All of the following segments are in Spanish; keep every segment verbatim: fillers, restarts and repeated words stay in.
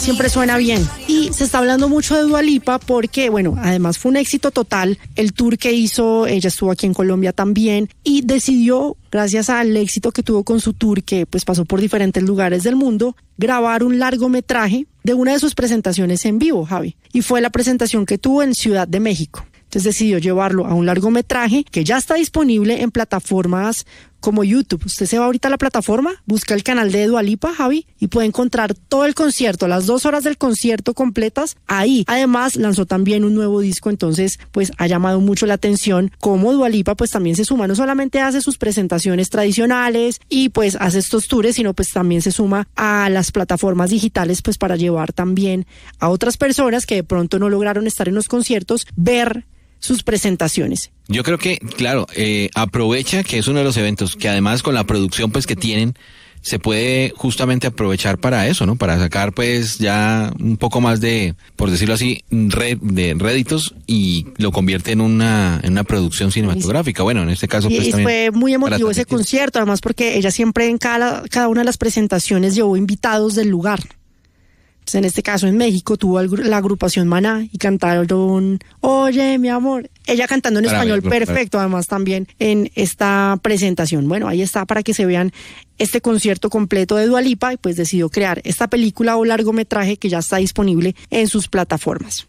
Siempre suena bien. Y se está hablando mucho de Dua Lipa porque, bueno, además fue un éxito total el tour que hizo, ella estuvo aquí en Colombia también y decidió, gracias al éxito que tuvo con su tour, que pues pasó por diferentes lugares del mundo, grabar un largometraje de una de sus presentaciones en vivo, Javi. Y fue la presentación que tuvo en Ciudad de México. Entonces decidió llevarlo a un largometraje que ya está disponible en plataformas como YouTube. Usted se va ahorita a la plataforma, busca el canal de Dua Lipa, Javi, y puede encontrar todo el concierto, las dos horas del concierto completas ahí. Además, lanzó también un nuevo disco, entonces pues ha llamado mucho la atención cómo Dua Lipa pues también se suma, no solamente hace sus presentaciones tradicionales y pues hace estos tours, sino pues también se suma a las plataformas digitales pues para llevar también a otras personas que de pronto no lograron estar en los conciertos, ver sus presentaciones. Yo creo que, claro, eh, aprovecha que es uno de los eventos que además con la producción pues que tienen, se puede justamente aprovechar para eso, ¿no? Para sacar pues ya un poco más de, por decirlo así, red, de réditos y lo convierte en una, en una producción cinematográfica. Bueno, en este caso pues y también. Fue muy emotivo ese concierto, además porque ella siempre en cada, cada una de las presentaciones llevó invitados del lugar. Entonces, en este caso, en México, tuvo la agrupación Maná y cantaron Oye, mi amor. Ella cantando en español perfecto, además, también en esta presentación. Bueno, ahí está para que se vean este concierto completo de Dua Lipa y pues decidió crear esta película o largometraje que ya está disponible en sus plataformas.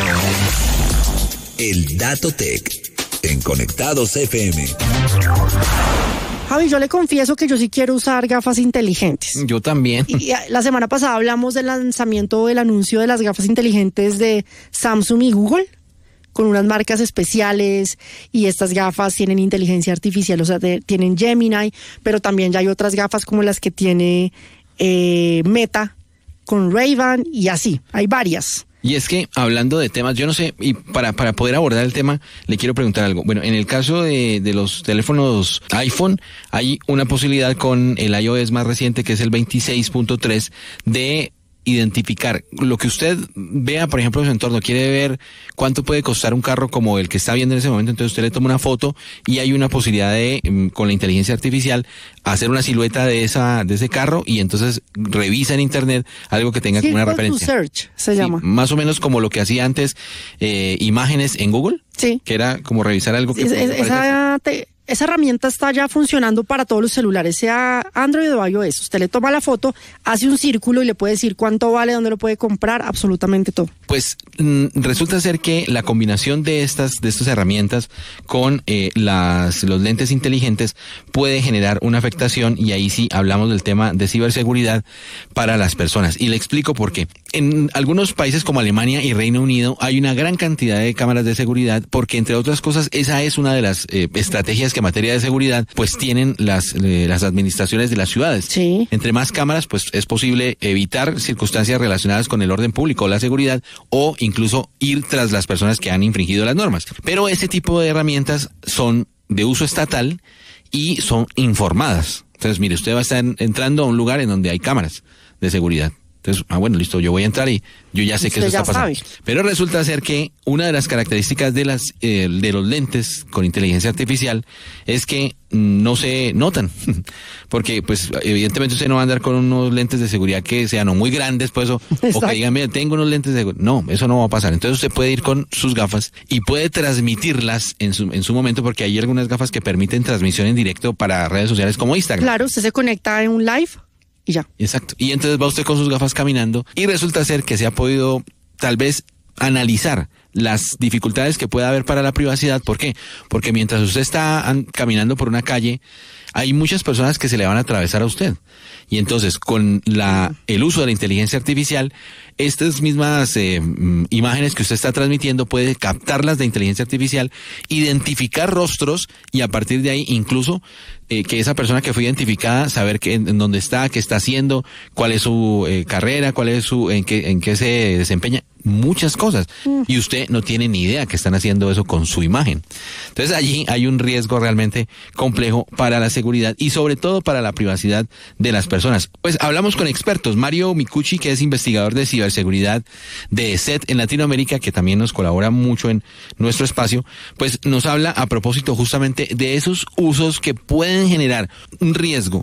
El Dato Tech en Conectados F M. Javi, yo le confieso que yo sí quiero usar gafas inteligentes. Yo también. Y la semana pasada hablamos del lanzamiento, del anuncio de las gafas inteligentes de Samsung y Google, con unas marcas especiales, y estas gafas tienen inteligencia artificial, o sea, de, tienen Gemini, pero también ya hay otras gafas como las que tiene eh, Meta, con Ray-Ban, y así, hay varias. Y es que, hablando de temas, yo no sé, y para, para poder abordar el tema, le quiero preguntar algo. Bueno, en el caso de, de los teléfonos iPhone, hay una posibilidad con el iOS más reciente, que es el veintiséis punto tres, de identificar lo que usted vea, por ejemplo, en su entorno. Quiere ver cuánto puede costar un carro como el que está viendo en ese momento, entonces usted le toma una foto y hay una posibilidad de, con la inteligencia artificial, hacer una silueta de esa de ese carro y entonces revisa en internet algo que tenga sí, como una referencia. Search se sí, llama. Más o menos como lo que hacía antes eh, imágenes en Google. Sí. Que era como revisar algo que... Es, es, esa, te, esa herramienta está ya funcionando para todos los celulares, sea Android o iOS. Usted le toma la foto, hace un círculo y le puede decir cuánto vale, dónde lo puede comprar, absolutamente todo. Pues mm, resulta ser que la combinación de estas de estas herramientas con eh, las los lentes inteligentes puede generar una afectación, y ahí sí hablamos del tema de ciberseguridad para las personas. Y le explico por qué. En algunos países como Alemania y Reino Unido hay una gran cantidad de cámaras de seguridad, porque entre otras cosas esa es una de las eh, estrategias que en materia de seguridad pues tienen las eh, las administraciones de las ciudades. Sí. Entre más cámaras pues es posible evitar circunstancias relacionadas con el orden público o la seguridad, o incluso ir tras las personas que han infringido las normas. Pero este tipo de herramientas son de uso estatal y son informadas. Entonces, mire, usted va a estar entrando a un lugar en donde hay cámaras de seguridad. Entonces, ah, bueno, listo, yo voy a entrar y yo ya sé que eso está pasando. Sabe. Pero resulta ser que una de las características de las eh, de los lentes con inteligencia artificial es que no se notan, porque pues evidentemente usted no va a andar con unos lentes de seguridad que sean o muy grandes, pues, o, o que digan, mira, tengo unos lentes de seguridad. No, eso no va a pasar. Entonces usted puede ir con sus gafas y puede transmitirlas en su en su momento, porque hay algunas gafas que permiten transmisión en directo para redes sociales como Instagram. Claro, usted se conecta en un live y ya. Exacto. Y entonces va usted con sus gafas caminando y resulta ser que se ha podido tal vez analizar las dificultades que pueda haber para la privacidad. ¿Por qué? Porque mientras usted está caminando por una calle, hay muchas personas que se le van a atravesar a usted. Y entonces, con la el uso de la inteligencia artificial, estas mismas eh, imágenes que usted está transmitiendo puede captarlas de inteligencia artificial, identificar rostros y a partir de ahí incluso eh, que esa persona que fue identificada, saber que, en, en dónde está, qué está haciendo, cuál es su eh, carrera, cuál es su, en qué, en qué se desempeña, muchas cosas. Mm. Y usted no tiene ni idea que están haciendo eso con su imagen. Entonces allí hay un riesgo realmente complejo para la seguridad y sobre todo para la privacidad de las personas. Pues hablamos con expertos. Mario Micucci, que es investigador de ciberseguridad de E S E T en Latinoamérica, que también nos colabora mucho en nuestro espacio, pues nos habla a propósito justamente de esos usos que pueden generar un riesgo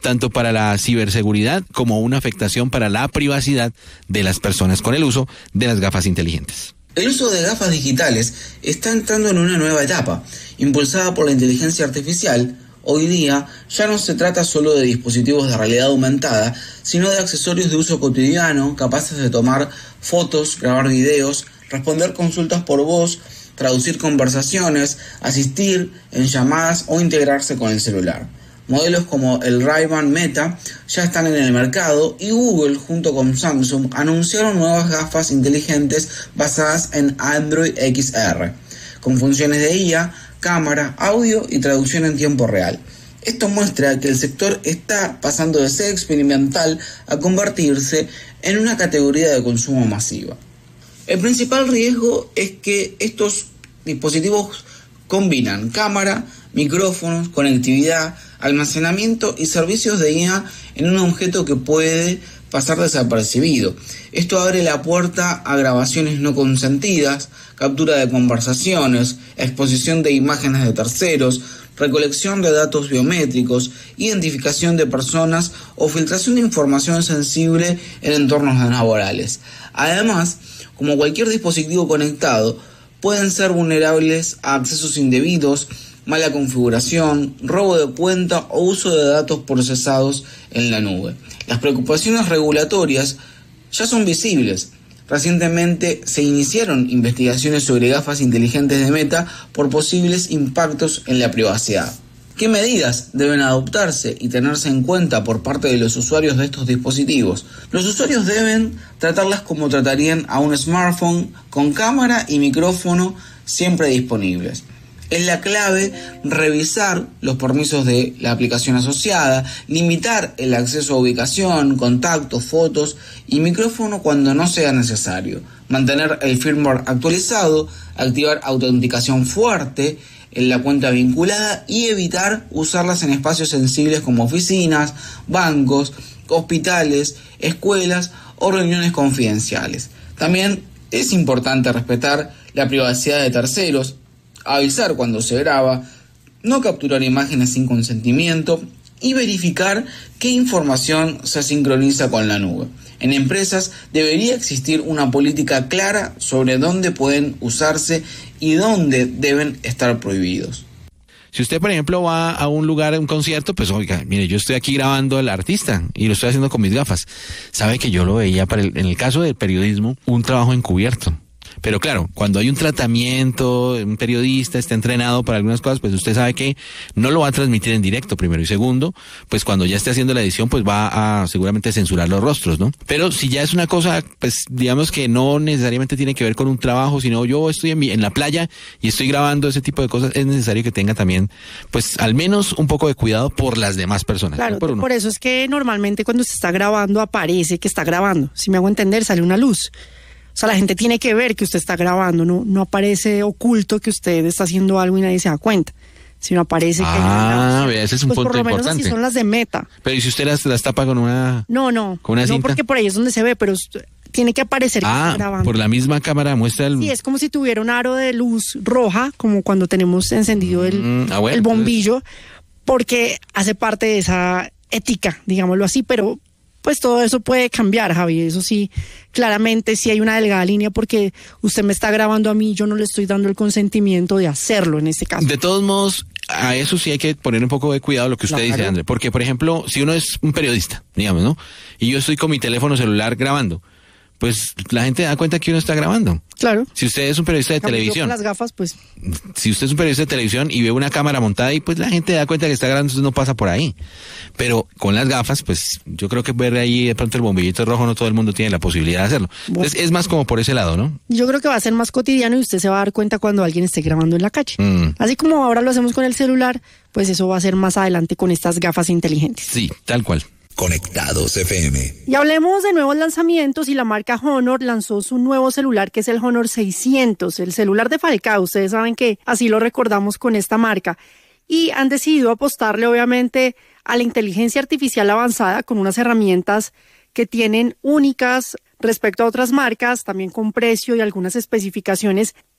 tanto para la ciberseguridad como una afectación para la privacidad de las personas con el uso de las gafas inteligentes. El uso de gafas digitales está entrando en una nueva etapa, impulsada por la inteligencia artificial. Hoy día ya no se trata solo de dispositivos de realidad aumentada, sino de accesorios de uso cotidiano capaces de tomar fotos, grabar videos, responder consultas por voz, traducir conversaciones, asistir en llamadas o integrarse con el celular. Modelos como el Ray-Ban Meta ya están en el mercado y Google junto con Samsung anunciaron nuevas gafas inteligentes basadas en Android X R, con funciones de I A, cámara, audio y traducción en tiempo real. Esto muestra que el sector está pasando de ser experimental a convertirse en una categoría de consumo masiva. El principal riesgo es que estos dispositivos combinan cámara, micrófonos, conectividad, almacenamiento y servicios de I A en un objeto que puede pasar desapercibido. Esto abre la puerta a grabaciones no consentidas, captura de conversaciones, exposición de imágenes de terceros, recolección de datos biométricos, identificación de personas o filtración de información sensible en entornos laborales. Además, como cualquier dispositivo conectado, pueden ser vulnerables a accesos indebidos, mala configuración, robo de cuenta o uso de datos procesados en la nube. Las preocupaciones regulatorias ya son visibles. Recientemente se iniciaron investigaciones sobre gafas inteligentes de Meta por posibles impactos en la privacidad. ¿Qué medidas deben adoptarse y tenerse en cuenta por parte de los usuarios de estos dispositivos? Los usuarios deben tratarlas como tratarían a un smartphone, con cámara y micrófono siempre disponibles. Es la clave revisar los permisos de la aplicación asociada, limitar el acceso a ubicación, contactos, fotos y micrófono cuando no sea necesario, mantener el firmware actualizado, activar autenticación fuerte en la cuenta vinculada y evitar usarlas en espacios sensibles como oficinas, bancos, hospitales, escuelas o reuniones confidenciales. También es importante respetar la privacidad de terceros, avisar cuando se graba, no capturar imágenes sin consentimiento y verificar qué información se sincroniza con la nube. En empresas debería existir una política clara sobre dónde pueden usarse y dónde deben estar prohibidos. Si usted, por ejemplo, va a un lugar, a un concierto, pues oiga, mire, yo estoy aquí grabando al artista y lo estoy haciendo con mis gafas. Sabe que yo lo veía, para el, en el caso del periodismo, un trabajo encubierto. Pero claro, cuando hay un tratamiento, un periodista está entrenado para algunas cosas, pues usted sabe que no lo va a transmitir en directo, primero. Y segundo, pues cuando ya esté haciendo la edición, pues va a seguramente censurar los rostros, ¿no? Pero si ya es una cosa, pues digamos que no necesariamente tiene que ver con un trabajo, sino yo estoy en, mi, en la playa y estoy grabando ese tipo de cosas, es necesario que tenga también, pues al menos un poco de cuidado por las demás personas. Claro, no por, uno. Por eso es que normalmente cuando se está grabando aparece que está grabando. Si me hago entender, sale una luz. O sea, la gente tiene que ver que usted está grabando, no, no aparece oculto que usted está haciendo algo y nadie se da cuenta, sino aparece que... Ah, vea, ese es un pues punto por lo menos importante. Así son las de Meta. Pero ¿y si usted las, las tapa con una... No, no, con una no cinta? porque por ahí es donde se ve, pero tiene que aparecer que ah, está grabando. Por la misma cámara muestra el... Sí, es como si tuviera un aro de luz roja, como cuando tenemos encendido el, mm, ah, bueno, el bombillo, entonces... porque hace parte de esa ética, digámoslo así, pero... pues todo eso puede cambiar, Javi, eso sí, claramente sí hay una delgada línea porque usted me está grabando a mí, yo no le estoy dando el consentimiento de hacerlo en este caso. De todos modos, a eso sí hay que poner un poco de cuidado lo que usted claro. dice, André, porque por ejemplo, si uno es un periodista, digamos, ¿no? Y yo estoy con mi teléfono celular grabando, pues la gente da cuenta que uno está grabando. Claro. Si usted es un periodista de Cambio televisión. Con las gafas, pues. Si usted es un periodista de televisión y ve una cámara montada ahí, pues la gente da cuenta que está grabando, entonces no pasa por ahí. Pero con las gafas, pues yo creo que ver ahí de pronto el bombillito rojo, no todo el mundo tiene la posibilidad de hacerlo. Bueno. Entonces es más como por ese lado, ¿no? Yo creo que va a ser más cotidiano y usted se va a dar cuenta cuando alguien esté grabando en la calle. Mm. Así como ahora lo hacemos con el celular, pues eso va a ser más adelante con estas gafas inteligentes. Sí, tal cual. Conectados F M. Y hablemos de nuevos lanzamientos y la marca Honor lanzó su nuevo celular que es el Honor seiscientos, el celular de Falcao. Ustedes saben que así lo recordamos con esta marca. Y han decidido apostarle obviamente a la inteligencia artificial avanzada con unas herramientas que tienen únicas respecto a otras marcas, también con precio y algunas especificaciones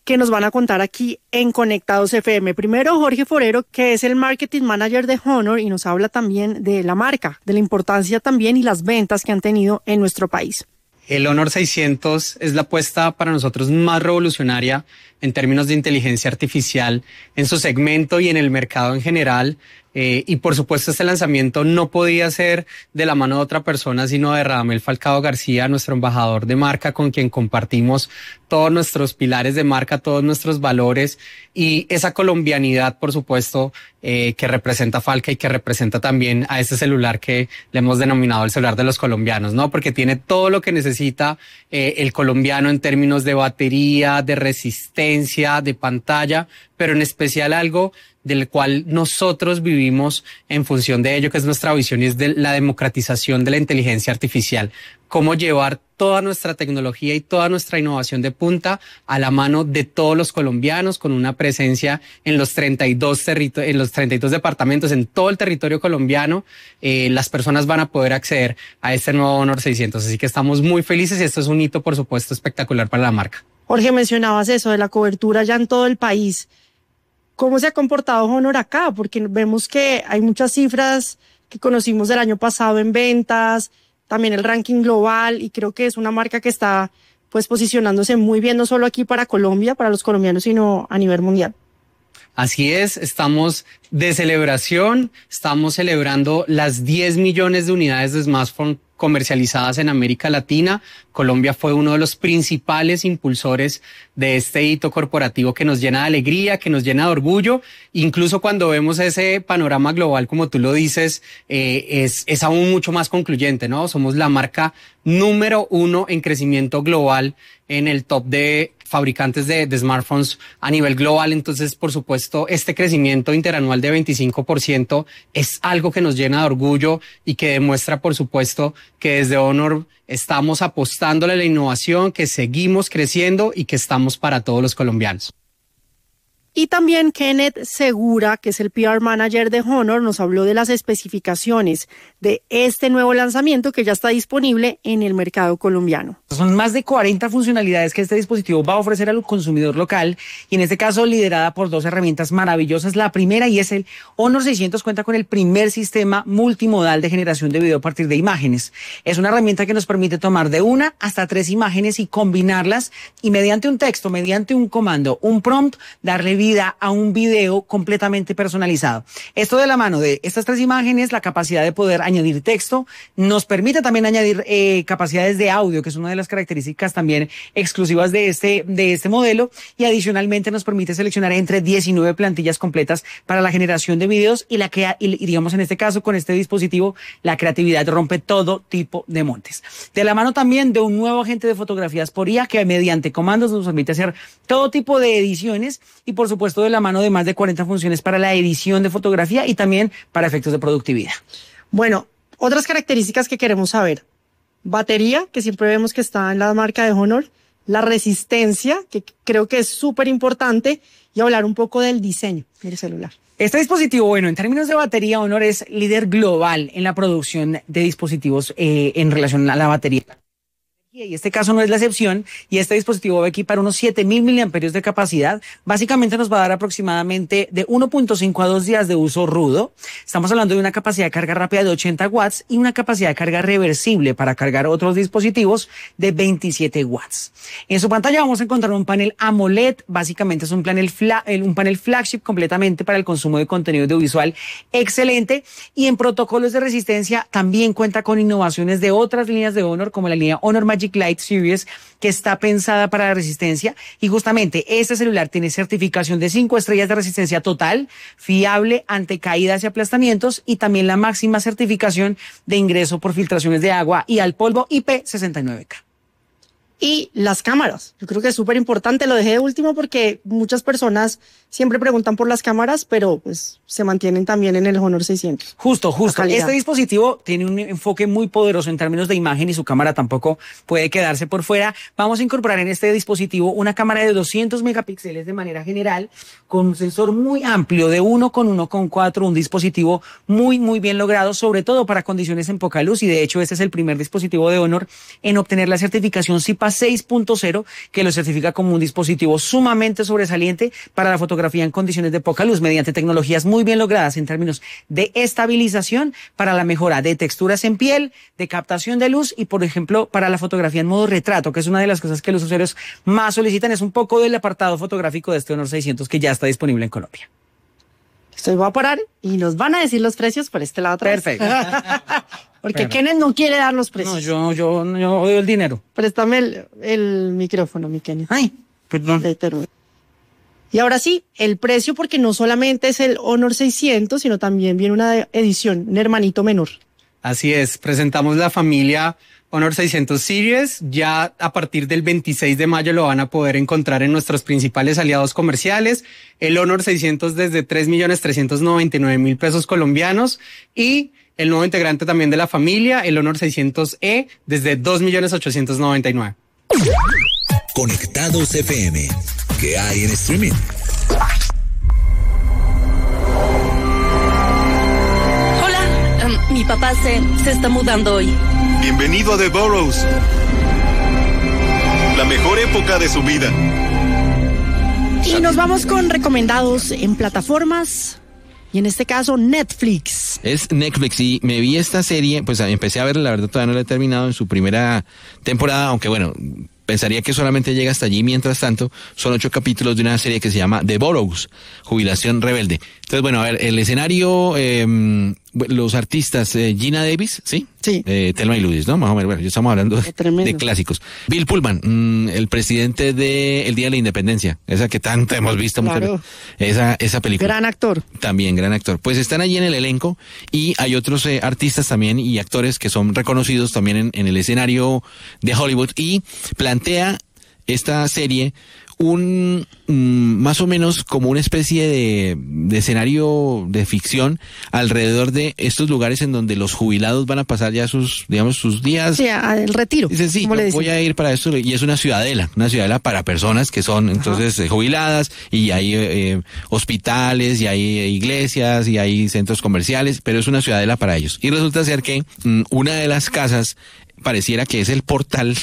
que nos van a contar aquí en Conectados F M. Primero, Jorge Forero, que es el Marketing Manager de Honor y nos habla también de la marca, de la importancia también y las ventas que han tenido en nuestro país. El Honor seiscientos es la apuesta para nosotros más revolucionaria en términos de inteligencia artificial en su segmento y en el mercado en general. Eh, y por supuesto este lanzamiento no podía ser de la mano de otra persona sino de Radamel Falcao García, nuestro embajador de marca, con quien compartimos todos nuestros pilares de marca, todos nuestros valores y esa colombianidad, por supuesto, eh, que representa Falca y que representa también a este celular que le hemos denominado el celular de los colombianos, ¿no? Porque tiene todo lo que necesita eh, el colombiano en términos de batería, de resistencia, de pantalla, pero en especial algo del cual nosotros vivimos en función de ello, que es nuestra visión y es de la democratización de la inteligencia artificial. Cómo llevar toda nuestra tecnología y toda nuestra innovación de punta a la mano de todos los colombianos con una presencia en los treinta y dos, territo- en los treinta y dos departamentos, en todo el territorio colombiano. Eh, las personas van a poder acceder a este nuevo Honor seiscientos. Así que estamos muy felices y esto es un hito, por supuesto, espectacular para la marca. Jorge, mencionabas eso de la cobertura ya en todo el país. ¿Cómo se ha comportado Honor acá? Porque vemos que hay muchas cifras que conocimos del año pasado en ventas, también el ranking global, y creo que es una marca que está pues posicionándose muy bien, no solo aquí para Colombia, para los colombianos, sino a nivel mundial. Así es, estamos de celebración, estamos celebrando las diez millones de unidades de smartphone comercializadas en América Latina. Colombia fue uno de los principales impulsores de este hito corporativo que nos llena de alegría, que nos llena de orgullo. Incluso cuando vemos ese panorama global, como tú lo dices, eh, es, es aún mucho más concluyente, ¿no? Somos la marca número uno en crecimiento global en el top de fabricantes de, de smartphones a nivel global. Entonces, por supuesto, este crecimiento interanual de veinticinco por ciento es algo que nos llena de orgullo y que demuestra, por supuesto, que desde Honor estamos apostándole a la innovación, que seguimos creciendo y que estamos para todos los colombianos. Y también Kenneth Segura, que es el P R Manager de Honor, nos habló de las especificaciones de este nuevo lanzamiento que ya está disponible en el mercado colombiano. Son más de cuarenta funcionalidades que este dispositivo va a ofrecer al consumidor local y en este caso liderada por dos herramientas maravillosas. La primera y es el Honor seiscientos cuenta con el primer sistema multimodal de generación de video a partir de imágenes. Es una herramienta que nos permite tomar de una hasta tres imágenes y combinarlas y mediante un texto, mediante un comando, un prompt, darle vida a un video completamente personalizado. Esto de la mano de estas tres imágenes, la capacidad de poder añadir texto, nos permite también añadir eh, capacidades de audio, que es una de las características también exclusivas de este, de este modelo, y adicionalmente nos permite seleccionar entre diecinueve plantillas completas para la generación de videos y la que, y digamos en este caso con este dispositivo, la creatividad rompe todo tipo de montes. De la mano también de un nuevo agente de fotografías por I A que mediante comandos nos permite hacer todo tipo de ediciones y por supuesto de la mano de más de cuarenta funciones para la edición de fotografía y también para efectos de productividad. Bueno, otras características que queremos saber. Batería, que siempre vemos que está en la marca de Honor. La resistencia, que creo que es súper importante. Y hablar un poco del diseño del celular. Este dispositivo, bueno, en términos de batería, Honor es líder global en la producción de dispositivos eh, en relación a la batería. Y este caso no es la excepción, y este dispositivo va a equipar unos siete mil miliamperios de capacidad. Básicamente nos va a dar aproximadamente de uno punto cinco a dos días de uso rudo. Estamos hablando de una capacidad de carga rápida de ochenta watts y una capacidad de carga reversible para cargar otros dispositivos de veintisiete watts. En su pantalla vamos a encontrar un panel AMOLED, básicamente es un panel, fla, un panel flagship completamente para el consumo de contenido audiovisual excelente, y en protocolos de resistencia también cuenta con innovaciones de otras líneas de Honor, como la línea Honor Magic Light Series, que está pensada para la resistencia, y justamente este celular tiene certificación de cinco estrellas de resistencia total, fiable ante caídas y aplastamientos, y también la máxima certificación de ingreso por filtraciones de agua y al polvo I P sesenta y nueve K. Y las cámaras, yo creo que es súper importante, lo dejé de último porque muchas personas siempre preguntan por las cámaras, pero pues se mantienen también en el Honor seiscientos. Justo, justo. Este dispositivo tiene un enfoque muy poderoso en términos de imagen y su cámara tampoco puede quedarse por fuera. Vamos a incorporar en este dispositivo una cámara de doscientos megapíxeles de manera general, con un sensor muy amplio de uno con uno con cuatro, un dispositivo muy, muy bien logrado, sobre todo para condiciones en poca luz, y de hecho este es el primer dispositivo de Honor en obtener la certificación C I P A seis punto cero que lo certifica como un dispositivo sumamente sobresaliente para la fotografía en condiciones de poca luz mediante tecnologías muy bien logradas en términos de estabilización para la mejora de texturas en piel, de captación de luz y, por ejemplo, para la fotografía en modo retrato, que es una de las cosas que los usuarios más solicitan. Es un poco del apartado fotográfico de este Honor seiscientos que ya está disponible en Colombia. Estoy voy a parar y nos van a decir los precios por este lado. Perfecto. Porque Perfecto. Kenneth no quiere dar los precios. No, yo, yo, yo odio el dinero. Préstame el, el micrófono, mi Kenneth. Ay, perdón. De terror. Y ahora sí, el precio, porque no solamente es el Honor seiscientos, sino también viene una edición, un hermanito menor. Así es, presentamos la familia Honor seiscientos Series. Ya a partir del veintiséis de mayo lo van a poder encontrar en nuestros principales aliados comerciales. El Honor seiscientos desde tres millones trescientos noventa y nueve mil pesos colombianos y el nuevo integrante también de la familia, el Honor seiscientos E, desde dos millones ochocientos noventa y nueve. Conectados F M. ¿Qué hay en streaming? Hola, um, mi papá se, se está mudando hoy. Bienvenido a The Burrows. La mejor época de su vida. Y nos vamos con recomendados en plataformas. Y en este caso, Netflix. Es Netflix y me vi esta serie, pues empecé a verla, la verdad todavía no la he terminado en su primera temporada, aunque bueno, pensaría que solamente llega hasta allí. Mientras tanto, son ocho capítulos de una serie que se llama The Burrows, Jubilación Rebelde. Entonces, bueno, a ver, el escenario, eh, los artistas, eh, Gina Davis, ¿sí? Sí. Eh, Thelma y Louise, ¿no? Más o menos, bueno, ya estamos hablando de, de clásicos. Bill Pullman, mmm, el presidente de El Día de la Independencia, esa que tanto hemos visto, Claro. muchas veces, esa, esa película. Gran actor. También, gran actor. Pues están allí en el elenco y hay otros eh, artistas también y actores que son reconocidos también en, en el escenario de Hollywood, y plantea esta serie un mm, más o menos como una especie de, de escenario de ficción alrededor de estos lugares en donde los jubilados van a pasar ya sus, digamos, sus días. Sí, el retiro. Dicen, sí, como le dicen. voy a ir para esto, y es una ciudadela, una ciudadela para personas que son entonces eh, jubiladas, y hay eh, hospitales, y hay eh, iglesias, y hay centros comerciales, pero es una ciudadela para ellos. Y resulta ser que mm, una de las casas pareciera que es el portal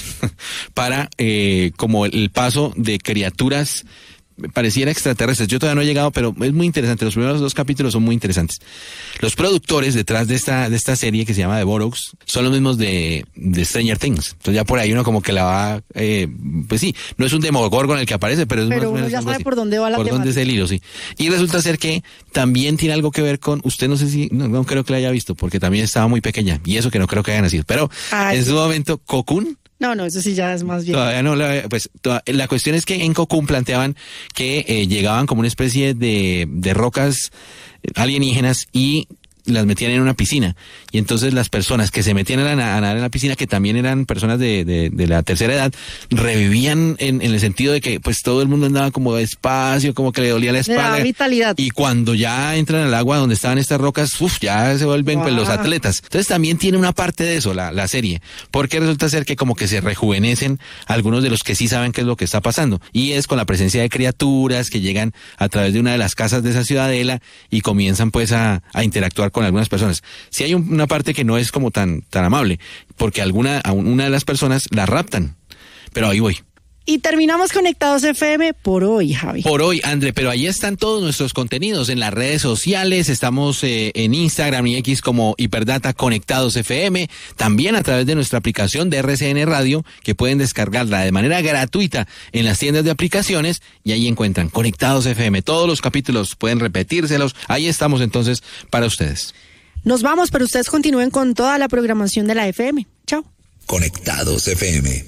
para eh, como el paso de criaturas, pareciera extraterrestres. Yo todavía no he llegado, pero es muy interesante. Los primeros dos capítulos son muy interesantes. Los productores detrás de esta de esta serie que se llama The Burrows son los mismos de, de Stranger Things. Entonces ya por ahí uno como que la va, eh, pues sí, no es un Demogorgon el que aparece, pero es Pero más o uno menos ya algo sabe así. por dónde va la Por temática. dónde es el hilo, sí. Y resulta ser que también tiene algo que ver con, usted no sé si, no, no creo que la haya visto, porque también estaba muy pequeña, y eso que no creo que haya nacido, pero Ay, en sí. su momento, Cocoon. No, no, eso sí ya es más bien. Todavía no, la, pues toda, la cuestión es que en Cocoon planteaban que eh, llegaban como una especie de, de rocas alienígenas y las metían en una piscina, y entonces las personas que se metían a, la, a nadar en la piscina, que también eran personas de, de, de la tercera edad, revivían en, en el sentido de que pues todo el mundo andaba como despacio, como que le dolía la Le da espalda, vitalidad. y cuando ya entran al agua donde estaban estas rocas, uf, ya se vuelven Wow. pues los atletas. Entonces también tiene una parte de eso la, la serie, porque resulta ser que como que se rejuvenecen algunos de los que sí saben qué es lo que está pasando, y es con la presencia de criaturas que llegan a través de una de las casas de esa ciudadela y comienzan pues a, a interactuar con algunas personas. Si hay un, una parte que no es como tan, tan amable, porque alguna, a una de las personas la raptan, pero ahí voy. Y terminamos Conectados F M por hoy, Javi. Por hoy, André, pero ahí están todos nuestros contenidos en las redes sociales. Estamos eh, en Instagram y X como Hiperdata Conectados F M, también a través de nuestra aplicación de R C N Radio, que pueden descargarla de manera gratuita en las tiendas de aplicaciones, y ahí encuentran Conectados F M. Todos los capítulos pueden repetírselos. Ahí estamos entonces para ustedes. Nos vamos, pero ustedes continúen con toda la programación de la F M. Chao. Conectados F M.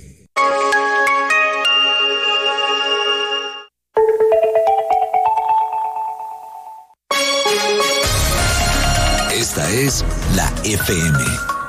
Esta es la F M.